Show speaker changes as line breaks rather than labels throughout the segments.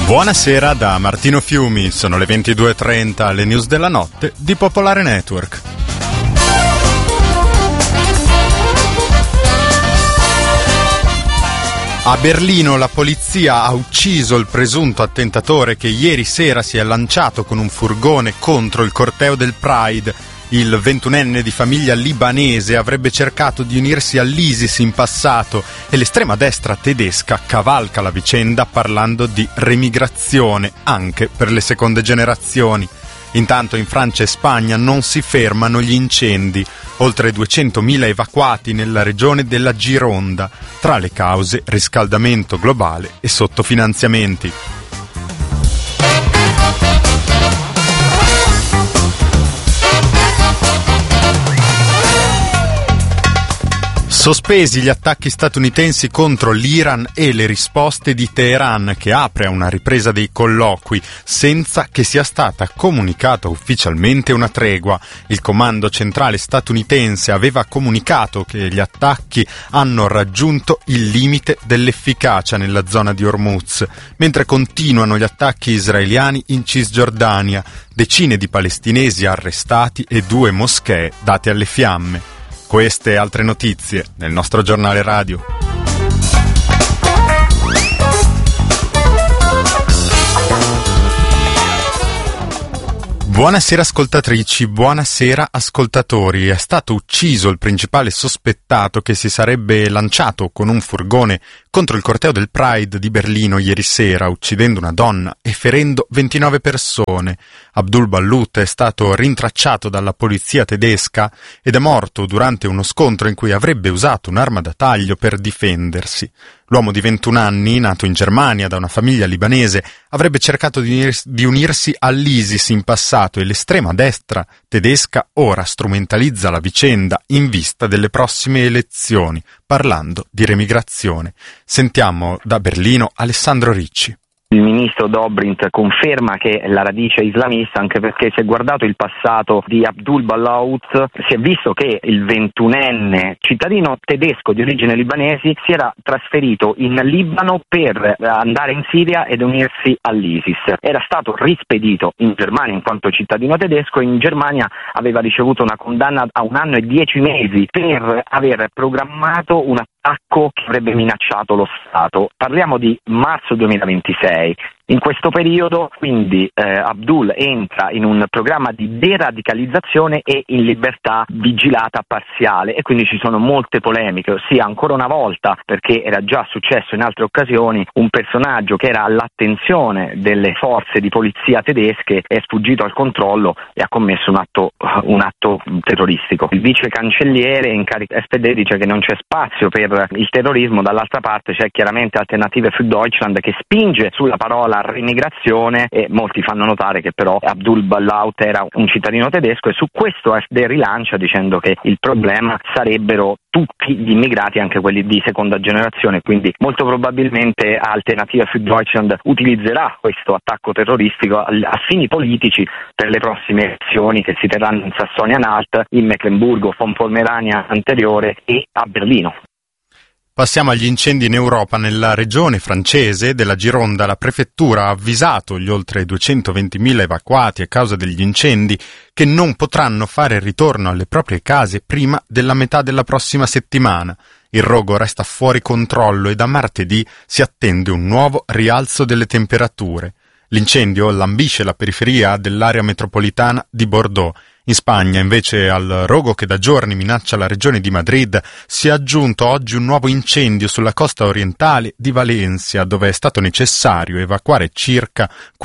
Buonasera da Martino Fiumi, sono le 22:30, le news della notte di Popolare Network. A Berlino la polizia ha ucciso il presunto attentatore che ieri sera si è lanciato con un furgone contro il corteo del Pride. Il 21enne di famiglia libanese avrebbe cercato di unirsi all'ISIS in passato e l'estrema destra tedesca cavalca la vicenda parlando di remigrazione anche per le seconde generazioni. Intanto in Francia e Spagna non si fermano gli incendi, oltre 200.000 evacuati nella regione della Gironda, tra le cause riscaldamento globale e sottofinanziamenti. Sospesi gli attacchi statunitensi contro l'Iran e le risposte di Teheran, che apre a una ripresa dei colloqui senza che sia stata comunicata ufficialmente una tregua. Il comando centrale statunitense aveva comunicato che gli attacchi hanno raggiunto il limite dell'efficacia nella zona di Hormuz, mentre continuano gli attacchi israeliani in Cisgiordania, decine di palestinesi arrestati e 2 moschee date alle fiamme. Queste e altre notizie nel nostro giornale radio. Buonasera ascoltatrici, buonasera ascoltatori. È stato ucciso il principale sospettato che si sarebbe lanciato con un furgone contro il corteo del Pride di Berlino ieri sera, uccidendo una donna e ferendo 29 persone. Abdul Ballout è stato rintracciato dalla polizia tedesca ed è morto durante uno scontro in cui avrebbe usato un'arma da taglio per difendersi. L'uomo di 21 anni, nato in Germania da una famiglia libanese, avrebbe cercato di unirsi all'ISIS in passato e l'estrema destra tedesca ora strumentalizza la vicenda in vista delle prossime elezioni, parlando di remigrazione. Sentiamo da Berlino Alessandro Ricci.
Il ministro Dobrindt conferma che la radice è islamista, anche perché si è guardato il passato di Abdul Ballout, si è visto che il 21enne cittadino tedesco di origine libanesi si era trasferito in Libano per andare in Siria ed unirsi all'ISIS. Era stato rispedito in Germania in quanto cittadino tedesco e in Germania aveva ricevuto una condanna a 1 anno e 10 mesi per aver programmato un attacco che avrebbe minacciato lo Stato. Parliamo di marzo 2026. In questo periodo, quindi, Abdul entra in un programma di deradicalizzazione e in libertà vigilata parziale e quindi ci sono molte polemiche, ossia ancora una volta, perché era già successo in altre occasioni, un personaggio che era all'attenzione delle forze di polizia tedesche è sfuggito al controllo e ha commesso un atto terroristico. Il vice cancelliere in carica SPD dice che non c'è spazio per il terrorismo, dall'altra parte c'è chiaramente Alternative für Deutschland che spinge sulla parola remigrazione e molti fanno notare che però Abdul Ballout era un cittadino tedesco e su questo AfD rilancia dicendo che il problema sarebbero tutti gli immigrati, anche quelli di seconda generazione, quindi molto probabilmente Alternative für Deutschland utilizzerà questo attacco terroristico a fini politici per le prossime elezioni che si terranno in Sassonia-Anhalt, in Meclemburgo, von Pomerania anteriore e a Berlino.
Passiamo agli incendi in Europa. Nella regione francese della Gironda la prefettura ha avvisato gli oltre 220.000 evacuati a causa degli incendi che non potranno fare ritorno alle proprie case prima della metà della prossima settimana. Il rogo resta fuori controllo e da martedì si attende un nuovo rialzo delle temperature. L'incendio lambisce la periferia dell'area metropolitana di Bordeaux. In Spagna, invece, al rogo che da giorni minaccia la regione di Madrid, si è aggiunto oggi un nuovo incendio sulla costa orientale di Valencia, dove è stato necessario evacuare circa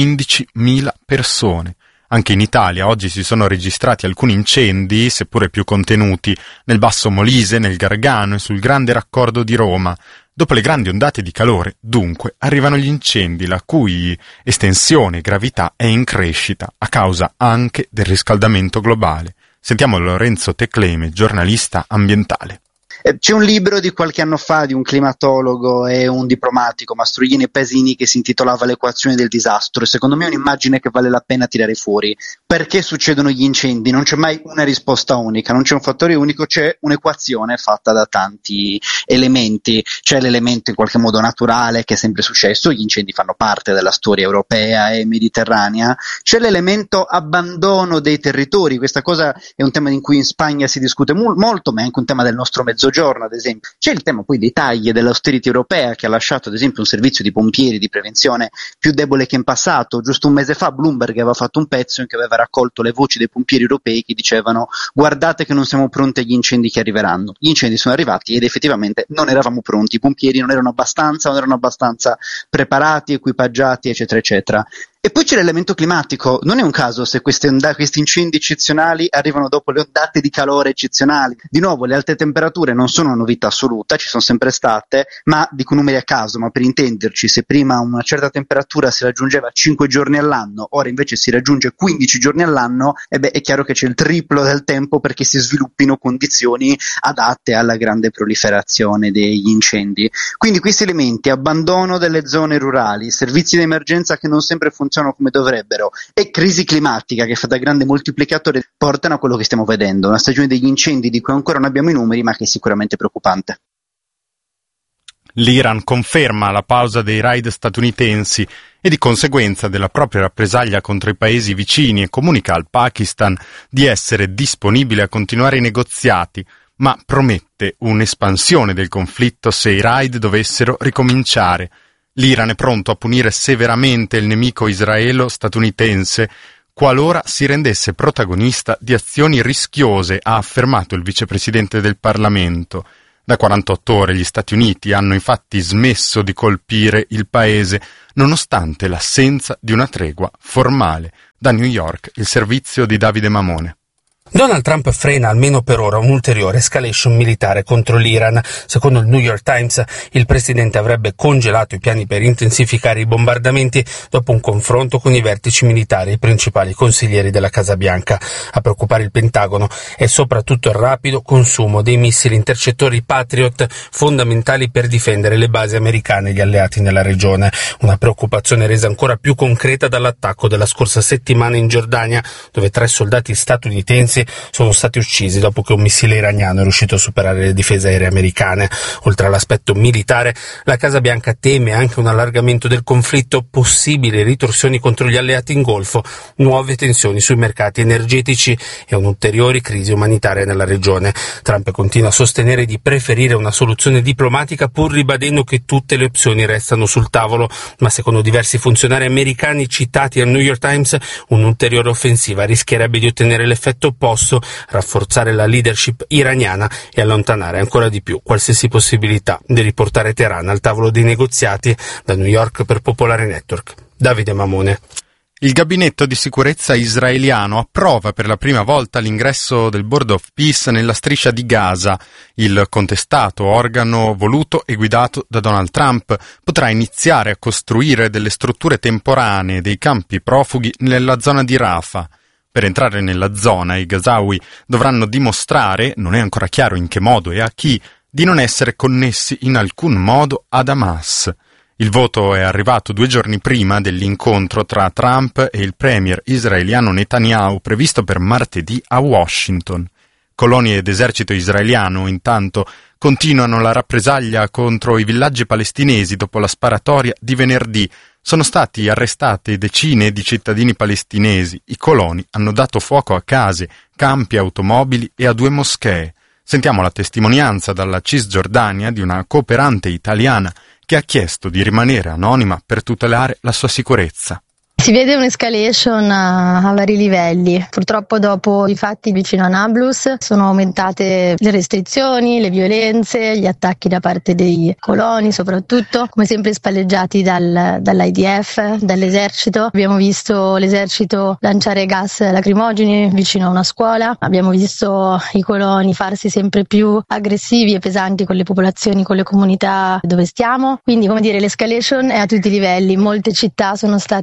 15.000 persone. Anche in Italia oggi si sono registrati alcuni incendi, seppure più contenuti, nel Basso Molise, nel Gargano e sul Grande Raccordo di Roma. Dopo le grandi ondate di calore, dunque, arrivano gli incendi, la cui estensione e gravità è in crescita, a causa anche del riscaldamento globale. Sentiamo Lorenzo Tecleme, giornalista ambientale.
C'è un libro di qualche anno fa di un climatologo e un diplomatico, Mastroianni e Pasini, che si intitolava L'equazione del disastro, e secondo me è un'immagine che vale la pena tirare fuori. Perché succedono gli incendi? Non c'è mai una risposta unica, non c'è un fattore unico, c'è un'equazione fatta da tanti elementi. C'è l'elemento in qualche modo naturale, che è sempre successo, gli incendi fanno parte della storia europea e mediterranea. C'è l'elemento abbandono dei territori, questa cosa è un tema in cui in Spagna si discute molto, ma è anche un tema del nostro mezzogiorno, ad esempio. C'è il tema poi dei tagli e dell'austerity europea, che ha lasciato ad esempio un servizio di pompieri di prevenzione più debole che in passato. Giusto un mese fa Bloomberg aveva fatto un pezzo in cui aveva raccolto le voci dei pompieri europei che dicevano: guardate che non siamo pronti agli incendi che arriveranno. Gli incendi sono arrivati ed effettivamente non eravamo pronti, i pompieri non erano abbastanza preparati, equipaggiati, eccetera eccetera. E poi c'è l'elemento climatico. Non è un caso se questi incendi eccezionali arrivano dopo le ondate di calore eccezionali. Di nuovo, le alte temperature non sono una novità assoluta, ci sono sempre state, ma dico numeri a caso, ma per intenderci, se prima una certa temperatura si raggiungeva 5 giorni all'anno, ora invece si raggiunge 15 giorni all'anno, è chiaro che c'è il triplo del tempo perché si sviluppino condizioni adatte alla grande proliferazione degli incendi. Quindi questi elementi, abbandono delle zone rurali, servizi di emergenza che non sempre funzionano come dovrebbero, e crisi climatica che fa da grande moltiplicatore, portano a quello che stiamo vedendo, una stagione degli incendi di cui ancora non abbiamo i numeri, ma che è sicuramente preoccupante.
L'Iran conferma la pausa dei raid statunitensi e di conseguenza della propria rappresaglia contro i paesi vicini e comunica al Pakistan di essere disponibile a continuare i negoziati, ma promette un'espansione del conflitto se i raid dovessero ricominciare. L'Iran è pronto a punire severamente il nemico israelo-statunitense qualora si rendesse protagonista di azioni rischiose, ha affermato il vicepresidente del Parlamento. Da 48 ore gli Stati Uniti hanno infatti smesso di colpire il paese, nonostante l'assenza di una tregua formale. Da New York, il servizio di Davide Mamone.
Donald Trump frena almeno per ora un'ulteriore escalation militare contro l'Iran. Secondo il New York Times, il presidente avrebbe congelato i piani per intensificare i bombardamenti dopo un confronto con i vertici militari e i principali consiglieri della Casa Bianca. A preoccupare il Pentagono è soprattutto il rapido consumo dei missili intercettori Patriot, fondamentali per difendere le basi americane e gli alleati nella regione. Una preoccupazione resa ancora più concreta dall'attacco della scorsa settimana in Giordania, dove 3 soldati statunitensi sono stati uccisi dopo che un missile iraniano è riuscito a superare le difese aeree americane. Oltre all'aspetto militare, la Casa Bianca teme anche un allargamento del conflitto, possibili ritorsioni contro gli alleati in Golfo, nuove tensioni sui mercati energetici e un'ulteriore crisi umanitaria nella regione. Trump continua a sostenere di preferire una soluzione diplomatica, pur ribadendo che tutte le opzioni restano sul tavolo, ma secondo diversi funzionari americani citati al New York Times, un'ulteriore offensiva rischierebbe di ottenere l'effetto opposto, rafforzare la leadership iraniana e allontanare ancora di più qualsiasi possibilità di riportare Teheran al tavolo dei negoziati. Da New York per Popolare Network, Davide Mamone.
Il gabinetto di sicurezza israeliano approva per la prima volta l'ingresso del Board of Peace nella striscia di Gaza. Il contestato organo voluto e guidato da Donald Trump potrà iniziare a costruire delle strutture temporanee dei campi profughi nella zona di Rafah. Per entrare nella zona, i gazawi dovranno dimostrare, non è ancora chiaro in che modo e a chi, di non essere connessi in alcun modo ad Hamas. Il voto è arrivato 2 giorni prima dell'incontro tra Trump e il premier israeliano Netanyahu previsto per martedì a Washington. Colonie ed esercito israeliano, intanto, continuano la rappresaglia contro i villaggi palestinesi dopo la sparatoria di venerdì. Sono stati arrestati decine di cittadini palestinesi. I coloni hanno dato fuoco a case, campi, automobili e a 2 moschee. Sentiamo la testimonianza dalla Cisgiordania di una cooperante italiana che ha chiesto di rimanere anonima per tutelare la sua sicurezza.
Si vede un'escalation a vari livelli. Purtroppo dopo i fatti vicino a Nablus sono aumentate le restrizioni, le violenze, gli attacchi da parte dei coloni, soprattutto, come sempre spalleggiati dall'IDF, dall'esercito. Abbiamo visto l'esercito lanciare gas lacrimogeni vicino a una scuola, abbiamo visto i coloni farsi sempre più aggressivi e pesanti con le popolazioni, con le comunità dove stiamo. Quindi, come dire, l'escalation è a tutti i livelli. Molte città sono state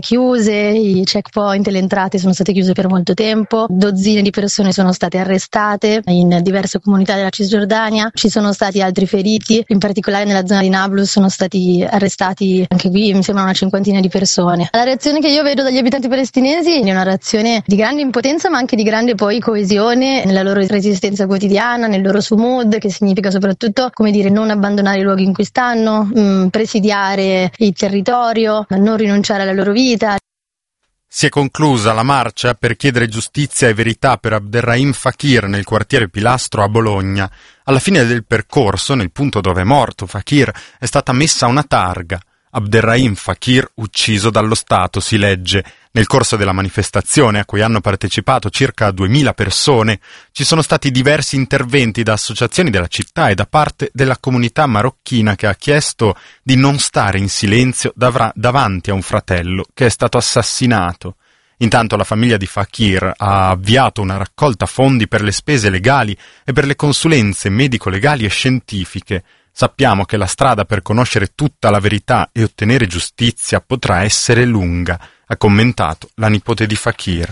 chiuse, i checkpoint e le entrate sono state chiuse per molto tempo, dozzine di persone sono state arrestate in diverse comunità della Cisgiordania, ci sono stati altri feriti, in particolare nella zona di Nablus sono stati arrestati anche qui mi sembra una cinquantina di persone. La reazione che io vedo dagli abitanti palestinesi è una reazione di grande impotenza ma anche di grande poi coesione nella loro resistenza quotidiana, nel loro sumud, che significa soprattutto, come dire, non abbandonare i luoghi in cui stanno, presidiare il territorio, non rinunciare alla loro vita.
Si è conclusa la marcia per chiedere giustizia e verità per Abderrahim Fakir nel quartiere Pilastro a Bologna. Alla fine del percorso, nel punto dove è morto Fakir, è stata messa una targa. Abderrahim Fakir ucciso dallo Stato, si legge. Nel corso della manifestazione, a cui hanno partecipato circa 2000 persone, ci sono stati diversi interventi da associazioni della città e da parte della comunità marocchina che ha chiesto di non stare in silenzio davanti a un fratello che è stato assassinato. Intanto la famiglia di Fakir ha avviato una raccolta fondi per le spese legali e per le consulenze medico-legali e scientifiche. Sappiamo che la strada per conoscere tutta la verità e ottenere giustizia potrà essere lunga, ha commentato la nipote di Fakir.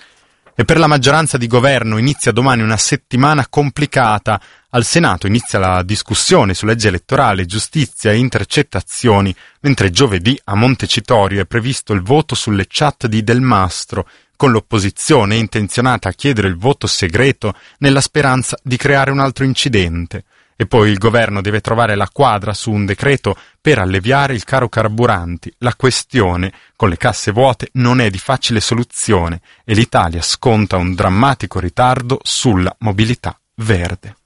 E per la maggioranza di governo inizia domani una settimana complicata. Al Senato inizia la discussione su legge elettorale, giustizia e intercettazioni, mentre giovedì a Montecitorio è previsto il voto sulle chat di Del Mastro, con l'opposizione intenzionata a chiedere il voto segreto nella speranza di creare un altro incidente. E poi il governo deve trovare la quadra su un decreto per alleviare il caro carburanti. La questione, con le casse vuote, non è di facile soluzione e l'Italia sconta un drammatico ritardo sulla mobilità verde.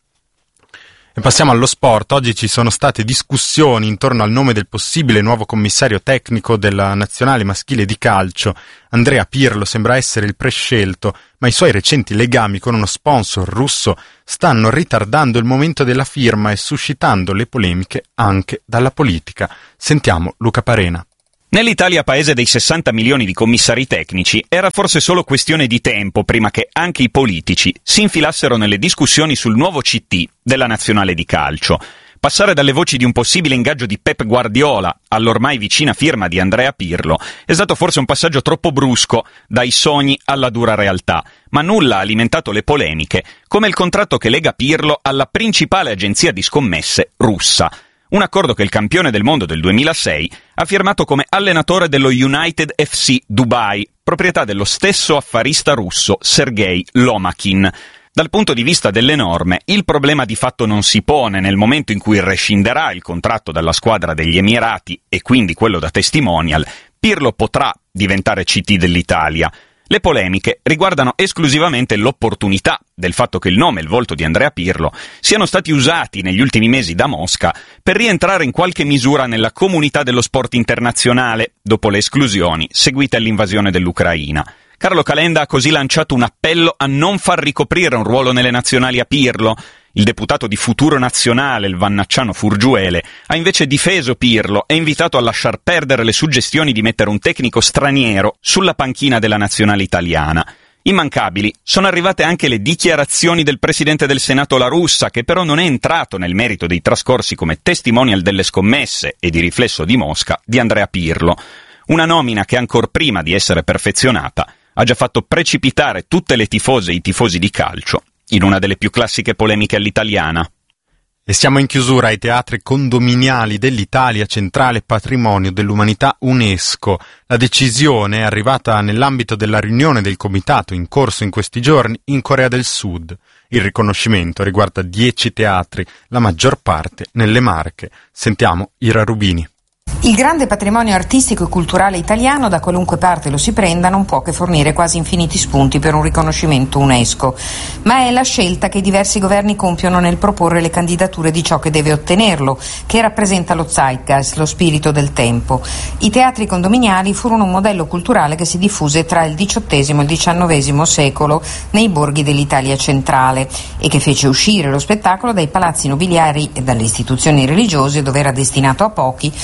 E passiamo allo sport. Oggi ci sono state discussioni intorno al nome del possibile nuovo commissario tecnico della nazionale maschile di calcio. Andrea Pirlo sembra essere il prescelto, ma i suoi recenti legami con uno sponsor russo stanno ritardando il momento della firma e suscitando le polemiche anche dalla politica. Sentiamo Luca Parena.
Nell'Italia paese dei 60 milioni di commissari tecnici era forse solo questione di tempo prima che anche i politici si infilassero nelle discussioni sul nuovo CT della nazionale di calcio. Passare dalle voci di un possibile ingaggio di Pep Guardiola all'ormai vicina firma di Andrea Pirlo è stato forse un passaggio troppo brusco, dai sogni alla dura realtà, ma nulla ha alimentato le polemiche, come il contratto che lega Pirlo alla principale agenzia di scommesse russa. Un accordo che il campione del mondo del 2006 ha firmato come allenatore dello United FC Dubai, proprietà dello stesso affarista russo Sergei Lomakin. Dal punto di vista delle norme, il problema di fatto non si pone nel momento in cui rescinderà il contratto dalla squadra degli Emirati e quindi quello da testimonial. Pirlo potrà diventare CT dell'Italia. Le polemiche riguardano esclusivamente l'opportunità del fatto che il nome e il volto di Andrea Pirlo siano stati usati negli ultimi mesi da Mosca per rientrare in qualche misura nella comunità dello sport internazionale dopo le esclusioni seguite all'invasione dell'Ucraina. Carlo Calenda ha così lanciato un appello a non far ricoprire un ruolo nelle nazionali a Pirlo. Il deputato di Futuro Nazionale, il vannacciano Furgiuele, ha invece difeso Pirlo e invitato a lasciar perdere le suggestioni di mettere un tecnico straniero sulla panchina della nazionale italiana. Immancabili sono arrivate anche le dichiarazioni del presidente del Senato La Russa, che però non è entrato nel merito dei trascorsi come testimonial delle scommesse e di riflesso di Mosca di Andrea Pirlo. Una nomina che ancor prima di essere perfezionata ha già fatto precipitare tutte le tifose e i tifosi di calcio in una delle più classiche polemiche all'italiana.
E siamo in chiusura ai teatri condominiali dell'Italia centrale patrimonio dell'umanità UNESCO. La decisione è arrivata nell'ambito della riunione del comitato in corso in questi giorni in Corea del Sud. Il riconoscimento riguarda 10 teatri, la maggior parte nelle Marche. Sentiamo Ira Rubini.
Il grande patrimonio artistico e culturale italiano, da qualunque parte lo si prenda, non può che fornire quasi infiniti spunti per un riconoscimento UNESCO, ma è la scelta che diversi governi compiono nel proporre le candidature di ciò che deve ottenerlo, che rappresenta lo zeitgeist, lo spirito del tempo. I teatri condominiali furono un modello culturale che si diffuse tra il XVIII e il XIX secolo nei borghi dell'Italia centrale e che fece uscire lo spettacolo dai palazzi nobiliari e dalle istituzioni religiose, dove era destinato a pochi, portando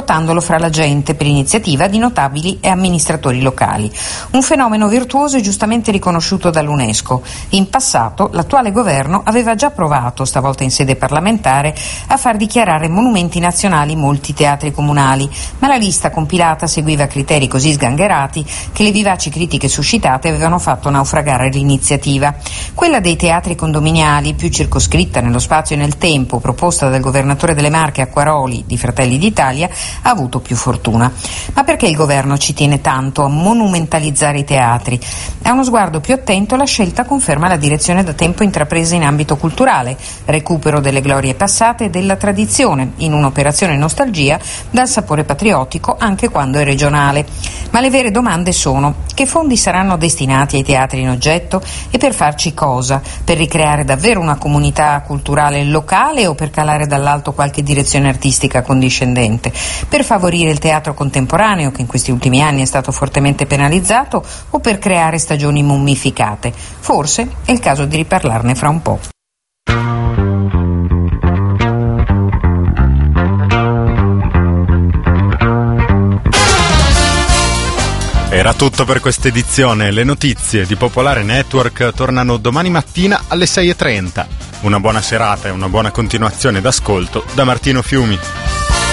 portandolo fra la gente per iniziativa di notabili e amministratori locali. Un fenomeno virtuoso e giustamente riconosciuto dall'UNESCO. In passato l'attuale governo aveva già provato, stavolta in sede parlamentare, a far dichiarare monumenti nazionali molti teatri comunali, ma la lista compilata seguiva criteri così sgangherati che le vivaci critiche suscitate avevano fatto naufragare l'iniziativa. Quella dei teatri condominiali, più circoscritta nello spazio e nel tempo, proposta dal governatore delle Marche Acquaroli di Fratelli d'Italia, ha avuto più fortuna. Ma perché il governo ci tiene tanto a monumentalizzare i teatri? A uno sguardo più attento la scelta conferma la direzione da tempo intrapresa in ambito culturale, recupero delle glorie passate e della tradizione, in un'operazione nostalgia dal sapore patriottico anche quando è regionale. Ma le vere domande sono: che fondi saranno destinati ai teatri in oggetto e per farci cosa? Per ricreare davvero una comunità culturale locale o per calare dall'alto qualche direzione artistica condiscendente? Per favorire il teatro contemporaneo, che in questi ultimi anni è stato fortemente penalizzato, o per creare stagioni mummificate? Forse è il caso di riparlarne fra un po'.
Era tutto per questa edizione. Le notizie di Popolare Network tornano domani mattina alle 6:30. Una buona serata e una buona continuazione d'ascolto da Martino Fiumi.